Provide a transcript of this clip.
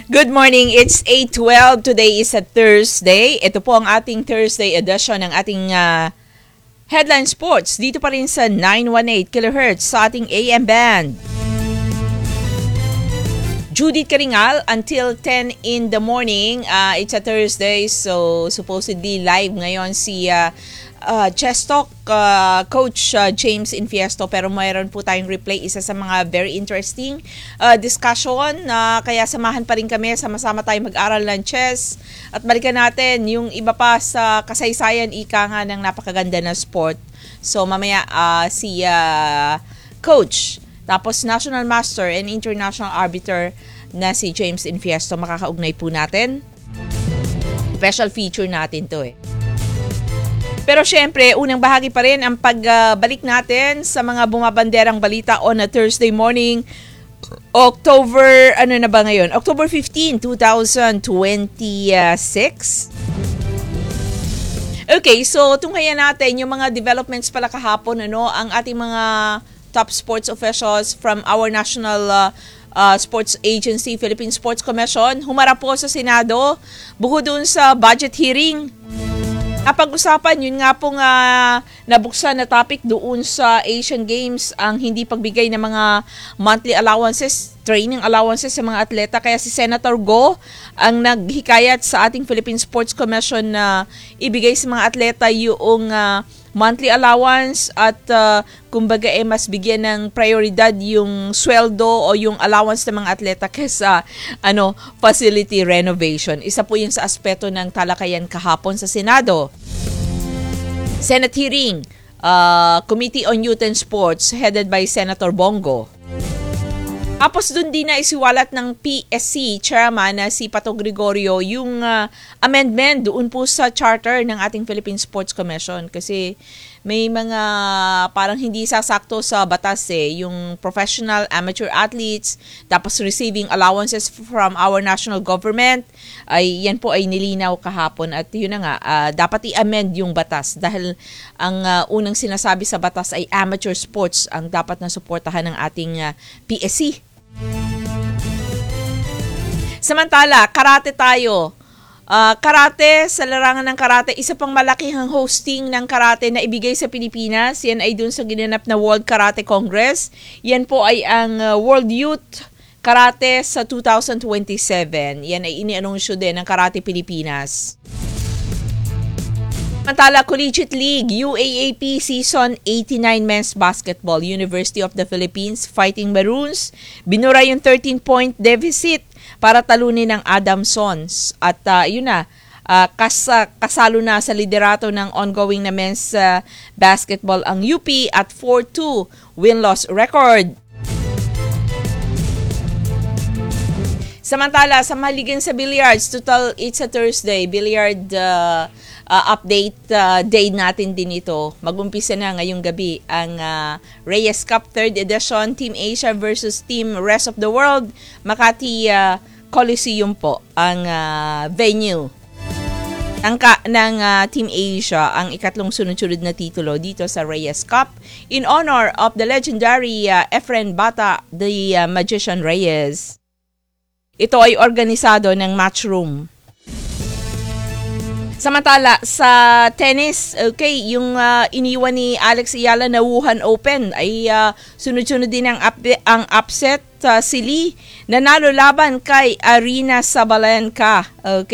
Good morning, it's 8:12. Today is a Thursday. Ito po ang ating Thursday edition ng ating Headline Sports. Dito pa rin sa 918 kHz sa ating AM band. Judith Karingal until 10 in the morning. It's a Thursday, so supposedly live ngayon si Chess Talk Coach James Infiesto, pero mayroon po tayong replay, isa sa mga very interesting discussion, kaya samahan pa rin kami, sama-sama tayong mag-aral ng chess at balikan natin yung iba pa sa kasaysayan, ika nga ng napakaganda na sport. So mamaya si Coach, tapos National Master and International Arbiter na si James Infiesto, makakaugnay po natin. Special feature natin to Pero syempre, unang bahagi pa rin ang pagbalik natin sa mga bumabanderang balita on a Thursday morning. October 15, 2026. Okay, so tunghayan natin yung mga developments pala kahapon, ang ating mga top sports officials from our national sports agency, Philippine Sports Commission, humarap po sa Senado bukod dun sa budget hearing. Napag-usapan, yun nga pong nabuksan na topic doon sa Asian Games, ang hindi pagbigay ng mga monthly allowances, training allowances sa mga atleta. Kaya si Senator Go ang naghikayat sa ating Philippine Sports Commission na ibigay sa mga atleta yung monthly allowance at kumbaga mas bigyan ng prioridad yung sweldo o yung allowance ng mga atleta kaysa facility renovation. Isa po yun sa aspeto ng talakayan kahapon sa Senado. Senate hearing, Committee on Youth and Sports headed by Senator Bongo. Tapos doon din na isiwalat ng PSC chairman na si Pato Gregorio yung amendment doon po sa charter ng ating Philippine Sports Commission, kasi may mga parang hindi sasakto sa batas yung professional amateur athletes, tapos receiving allowances from our national government, yan po ay nilinaw kahapon at yun na nga, dapat i-amend yung batas dahil ang unang sinasabi sa batas ay amateur sports ang dapat na suportahan ng ating PSC. Samantala, karate tayo. Karate, sa larangan ng karate, isa pang malakihang hosting ng karate na ibigay sa Pilipinas. Yan ay dun sa ginanap na World Karate Congress. Yan po ay ang World Youth Karate sa 2027. Yan ay inianunsyo din ng Karate Pilipinas. Samantala, Collegiate League, UAAP Season 89 Men's Basketball, University of the Philippines Fighting Maroons, binura yung 13-point deficit para talunin ng Adamsons. At kasalo na sa liderato ng ongoing na men's basketball ang UP at 4-2 win-loss record. Samantala, sa mahaligan sa billiards, total it's a Thursday, billiard update day natin din ito. Mag-umpisa na ngayong gabi ang Reyes Cup 3rd edition, Team Asia versus Team Rest of the World. Makati Coliseum po ang venue ng Team Asia, ang ikatlong sunod-sunod na titulo dito sa Reyes Cup in honor of the legendary Efren Bata, the Magician Reyes. Ito ay organisado ng Matchroom. Samantala, sa tennis, yung iniwan ni Alex Ayala na Wuhan Open ay sunod-sunod din ang upset. Si Lee nanalo laban kay Arina Sabalenka.